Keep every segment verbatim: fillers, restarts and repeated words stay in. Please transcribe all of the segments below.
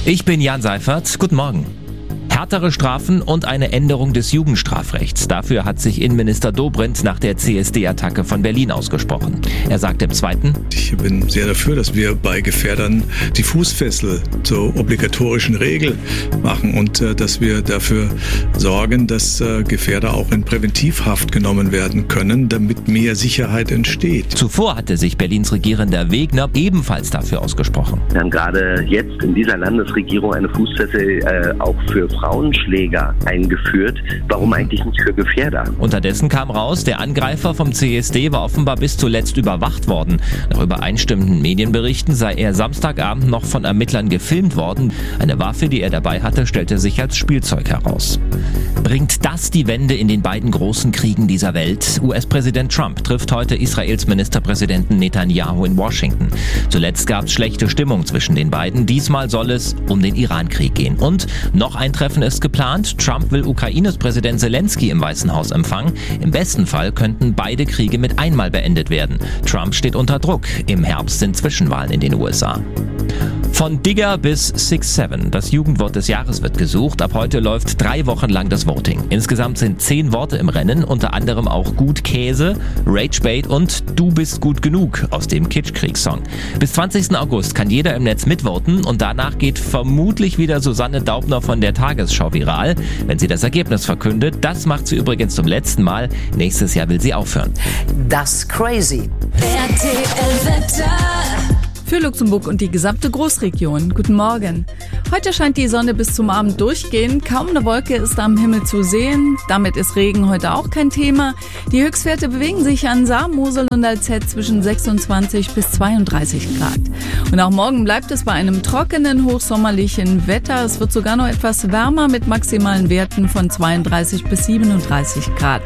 Ich bin Jan Seifert. Guten Morgen. Härtere Strafen und eine Änderung des Jugendstrafrechts. Dafür hat sich Innenminister Dobrindt nach der C S D-Attacke von Berlin ausgesprochen. Er sagt im Zweiten: Ich bin sehr dafür, dass wir bei Gefährdern die Fußfessel zur obligatorischen Regel machen und äh, dass wir dafür sorgen, dass äh, Gefährder auch in Präventivhaft genommen werden können, damit mehr Sicherheit entsteht. Zuvor hatte sich Berlins Regierender Wegner ebenfalls dafür ausgesprochen. Wir haben gerade jetzt in dieser Landesregierung eine Fußfessel äh, auch für Frauenschläger eingeführt. Warum eigentlich nicht für Gefährder? Unterdessen kam raus, der Angreifer vom C S D war offenbar bis zuletzt überwacht worden. Nach übereinstimmenden Medienberichten sei er Samstagabend noch von Ermittlern gefilmt worden. Eine Waffe, die er dabei hatte, stellte sich als Spielzeug heraus. Bringt das die Wende in den beiden großen Kriegen dieser Welt? U S-Präsident Trump trifft heute Israels Ministerpräsidenten Netanyahu in Washington. Zuletzt gab es schlechte Stimmung zwischen den beiden. Diesmal soll es um den Iran-Krieg gehen. Und noch ein Treffen ist geplant. Trump will Ukraines Präsident Zelensky im Weißen Haus empfangen. Im besten Fall könnten beide Kriege mit einmal beendet werden. Trump steht unter Druck. Im Herbst sind Zwischenwahlen in den U S A. Von Digger bis six seven. Das Jugendwort des Jahres wird gesucht. Ab heute läuft drei Wochen lang das Voting. Insgesamt sind zehn Worte im Rennen, unter anderem auch Gut Käse, Ragebait und Du bist gut genug aus dem Kitschkriegssong. Bis zwanzigsten August kann jeder im Netz mitvoten und danach geht vermutlich wieder Susanne Daubner von der Tagesschau viral, wenn sie das Ergebnis verkündet. Das macht sie übrigens zum letzten Mal. Nächstes Jahr will sie aufhören. Das crazy. R T L-Wetter. Für Luxemburg und die gesamte Großregion. Guten Morgen. Heute scheint die Sonne bis zum Abend durchgehend. Kaum eine Wolke ist am Himmel zu sehen. Damit ist Regen heute auch kein Thema. Die Höchstwerte bewegen sich an Saar, Mosel und Alzett zwischen sechsundzwanzig bis zweiunddreißig Grad. Und auch morgen bleibt es bei einem trockenen, hochsommerlichen Wetter. Es wird sogar noch etwas wärmer mit maximalen Werten von zweiunddreißig bis siebenunddreißig Grad.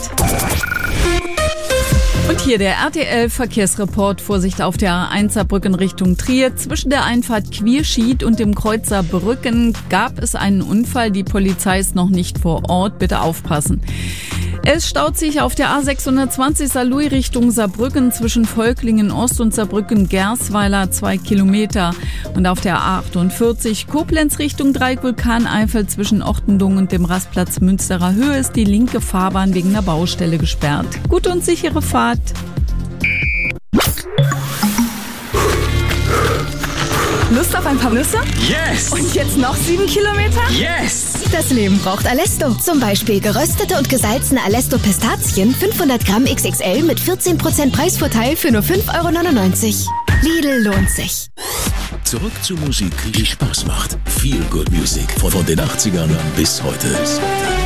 Und hier der R T L-Verkehrsreport. Vorsicht auf der A eins Saarbrücken Richtung Trier. Zwischen der Einfahrt Quierschied und dem Kreuz Saarbrücken gab es einen Unfall. Die Polizei ist noch nicht vor Ort. Bitte aufpassen. Es staut sich auf der A sechshundertzwanzig Saarlouis Richtung Saarbrücken zwischen Volklingen Ost und Saarbrücken Gersweiler zwei Kilometer. Und auf der A achtundvierzig Koblenz Richtung Dreieck Vulkaneifel zwischen Ochtendung und dem Rastplatz Münsterer Höhe ist die linke Fahrbahn wegen einer Baustelle gesperrt. Gute und sichere Fahrt. Lust auf ein paar Nüsse? Yes! Und jetzt noch sieben Kilometer? Yes! Das Leben braucht Alesto. Zum Beispiel geröstete und gesalzene Alesto Pistazien, fünfhundert Gramm X X L mit vierzehn Prozent Preisvorteil für nur fünf Euro neunundneunzig. Lidl lohnt sich. Zurück zur Musik, die Spaß macht. Feel Good Music von den achtzigern bis heute.